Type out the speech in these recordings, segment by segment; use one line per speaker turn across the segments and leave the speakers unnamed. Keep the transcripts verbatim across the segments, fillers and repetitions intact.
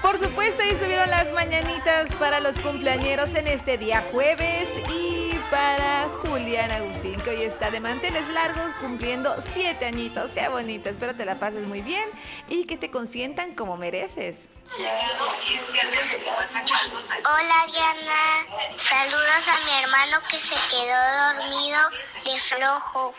Por supuesto, y subieron las mañanitas para los cumpleañeros en este día jueves y para Julián Agustín, que hoy está de manteles largos cumpliendo siete añitos. Qué bonito, espero te la pases muy bien y que te consientan como mereces.
Hola Diana, saludos a mi hermano que se quedó dormido de flojo.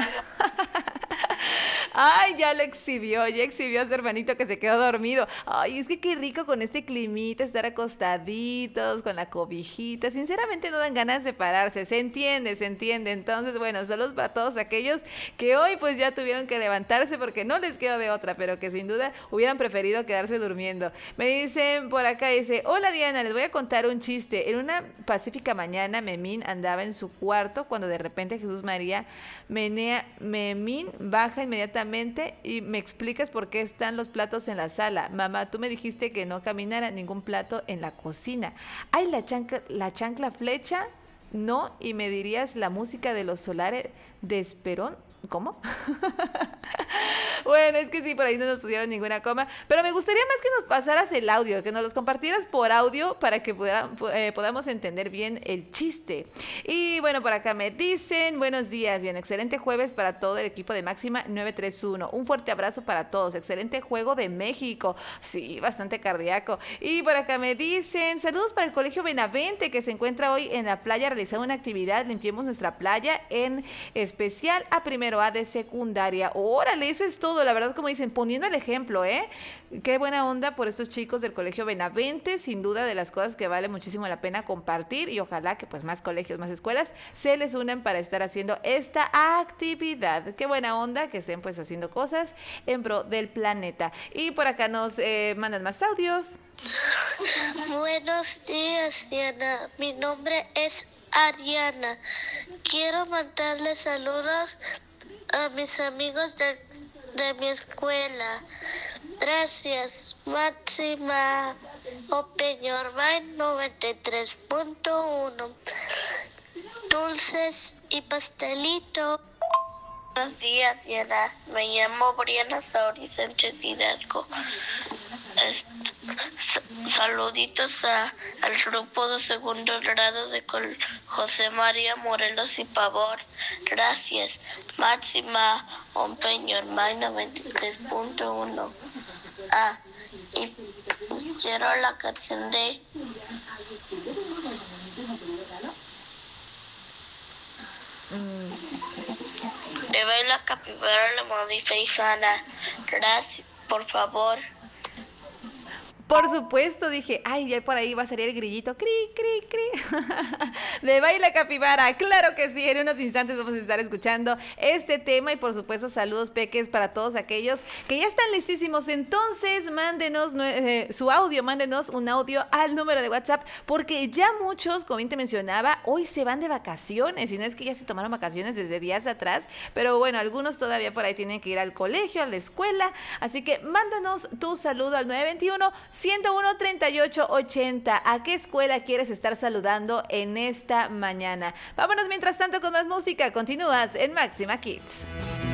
Ay, ya lo exhibió, ya exhibió a su hermanito que se quedó dormido. Ay, es que qué rico con este climita, estar acostaditos, con la cobijita. Sinceramente no dan ganas de pararse, se entiende, se entiende. Entonces, bueno, saludos para todos aquellos que hoy pues ya tuvieron que levantarse porque no les quedó de otra, pero que sin duda hubieran preferido quedarse durmiendo. Me dicen por acá, dice, hola Diana, les voy a contar un chiste. En una pacífica mañana, Memín andaba en su cuarto cuando de repente Jesús María menea, Memín baja inmediatamente y me explicas por qué están los platos en la sala. Mamá, tú me dijiste que no caminara ningún plato en la cocina. Ay, la chancla, la chancla flecha, no, y me dirías la música de los solares de Esperón. ¿Cómo? Bueno, es que sí, por ahí no nos pusieron ninguna coma, pero me gustaría más que nos pasaras el audio, que nos los compartieras por audio para que puedan, eh, podamos entender bien el chiste. Y bueno, por acá me dicen, buenos días y un excelente jueves para todo el equipo de Máxima nueve tres uno. Un fuerte abrazo para todos, excelente juego de México. Sí, bastante cardíaco. Y por acá me dicen, saludos para el Colegio Benavente, que se encuentra hoy en la playa realizando una actividad, limpiemos nuestra playa, en especial a primero A de secundaria. Órale, eso es todo, la verdad, como dicen, poniendo el ejemplo, ¿eh? Qué buena onda por estos chicos del Colegio Benavente, sin duda de las cosas que vale muchísimo la pena compartir y ojalá que pues más colegios, más escuelas se les unan para estar haciendo esta actividad. Qué buena onda que estén pues haciendo cosas en pro del planeta. Y por acá nos eh, mandan más audios.
Buenos días Diana, mi nombre es Ariana. Quiero mandarle saludos a mis amigos de, de mi escuela. Gracias. Máxima Open Your Mind noventa y tres punto uno. Dulces y pastelito. Buenos días, Diana. Me llamo Briana Sauri Sánchez Hidalgo. Est Saluditos a, al grupo de segundo grado de Col José María Morelos y Pavón. Gracias. Máxima Open Your Mind noventa y tres punto uno. Ah, y quiero la canción de de Baila Capibara la Modista y Sana. Gracias, por favor.
Por supuesto, dije, ay, ya por ahí va a salir el grillito, cri, cri, cri, de Baila Capibara. Claro que sí, en unos instantes vamos a estar escuchando este tema y por supuesto saludos peques para todos aquellos que ya están listísimos. Entonces, mándenos eh, su audio, mándenos un audio al número de WhatsApp, porque ya muchos, como bien te mencionaba, hoy se van de vacaciones, y no es que ya se tomaron vacaciones desde días atrás, pero bueno, algunos todavía por ahí tienen que ir al colegio, a la escuela, así que mándanos tu saludo al nueve veintiuno, ciento uno, treinta y ocho ochenta. ¿A qué escuela quieres estar saludando en esta mañana? Vámonos mientras tanto con más música. Continúas en Máxima Kids.